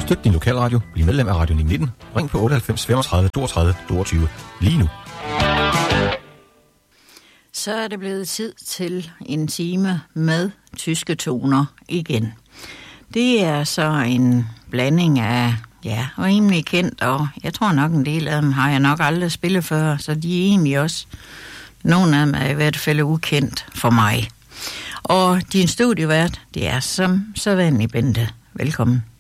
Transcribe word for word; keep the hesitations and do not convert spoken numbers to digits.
Støt din lokalradio. Bliv medlem af Radio ni nitten. Ring på otteoghalvfems femogtredive toogtredive toogtyve lige nu. Så er det blevet tid til en time med tyske toner igen. Det er så en blanding af, ja, rimelig kendt, og jeg tror nok en del af dem har jeg nok aldrig spillet før, så de er egentlig også, nogle af dem er i hvert fald ukendt for mig. Og din studievært, det er som sædvanlig Bente. Velkommen.